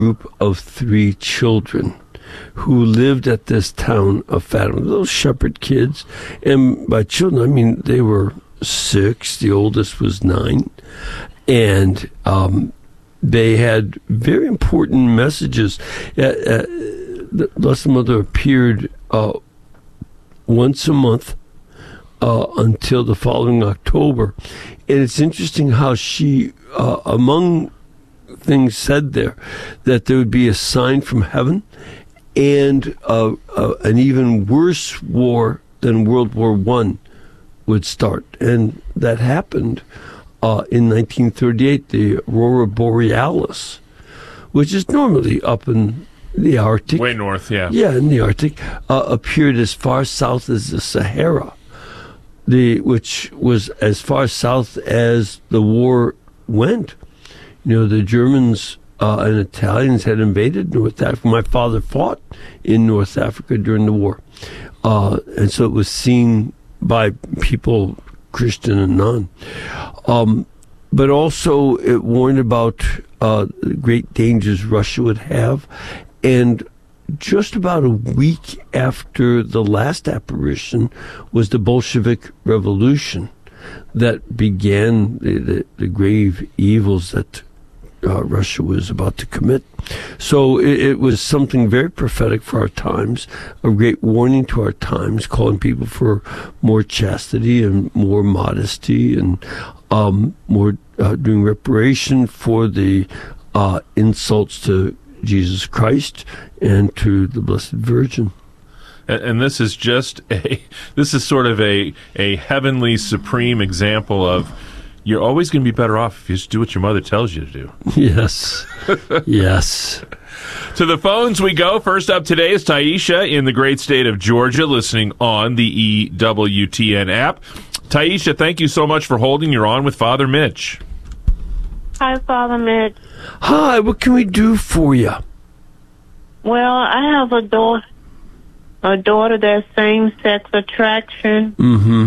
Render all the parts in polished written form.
group of 3 children who lived at this town of Fatima, little shepherd kids. And by children, I mean they were 6, the oldest was 9. And they had very important messages. The Blessed Mother appeared once a month until the following October. And it's interesting how she, among things said there, that there would be a sign from heaven and an even worse war than World War I would start. And that happened in 1938, the Aurora Borealis, which is normally up in the Arctic. Way north, yeah. Yeah, in the Arctic, appeared as far south as the Sahara, which was as far south as the war went. You know, the Germans and Italians had invaded North Africa. My father fought in North Africa during the war. And so it was seen by people, Christian and non. But also it warned about the great dangers Russia would have. And just about a week after the last apparition was the Bolshevik Revolution that began the grave evils that Russia was about to commit. So it was something very prophetic for our times, a great warning to our times, calling people for more chastity and more modesty and more doing reparation for the insults to Jesus Christ and to the Blessed Virgin. And this is sort of a heavenly supreme example of you're always going to be better off if you just do what your mother tells you to do. Yes. Yes. To the phones we go. First up today is Taisha in the great state of Georgia, listening on the EWTN app. Taisha, thank you so much for holding. You're on with Father Mitch. Hi, Father Mitch. Hi, what can we do for you? Well, I have a daughter that's same-sex attraction. Mm-hmm.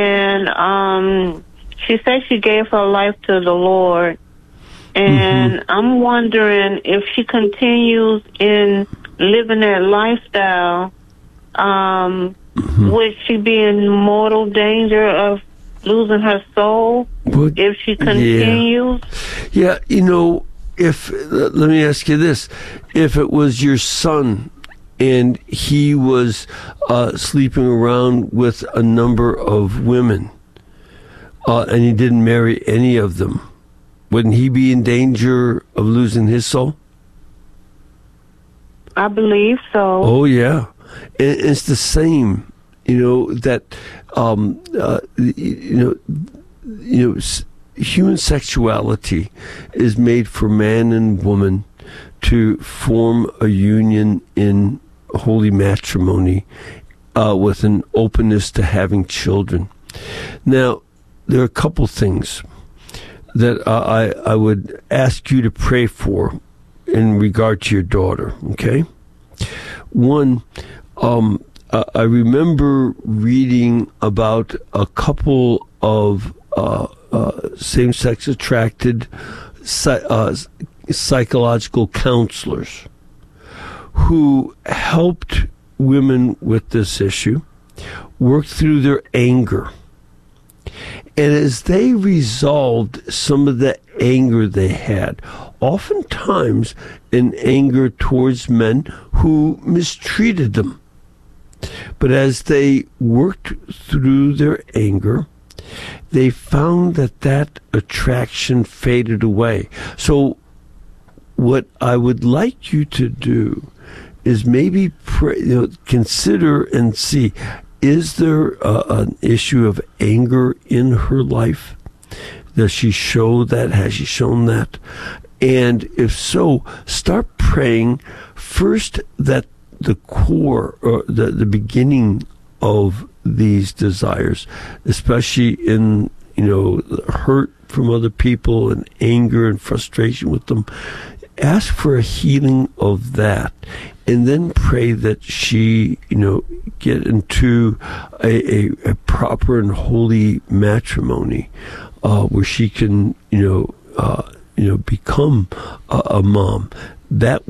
And she said she gave her life to the Lord. And I'm wondering if she continues in living that lifestyle, would she be in mortal danger of losing her soul if she continues? Yeah, you know, let me ask you this. If it was your son and he was sleeping around with a number of women, and he didn't marry any of them, wouldn't he be in danger of losing his soul? I believe so. Oh, yeah. It's the same, that, human sexuality is made for man and woman to form a union in holy matrimony with an openness to having children. Now, there are a couple things that I would ask you to pray for in regard to your daughter, okay? One, I remember reading about a couple of same-sex attracted psychological counselors who helped women with this issue work through their anger. And as they resolved some of the anger they had, oftentimes an anger towards men who mistreated them, but as they worked through their anger, they found that attraction faded away. So what I would like you to do is maybe consider and see, is there an issue of anger in her life? Does she show that? Has she shown that? And if so, start praying first that the core or the beginning of these desires, especially in hurt from other people and anger and frustration with them, ask for a healing of that, and then pray that she get into a proper and holy matrimony where she can become a mom. that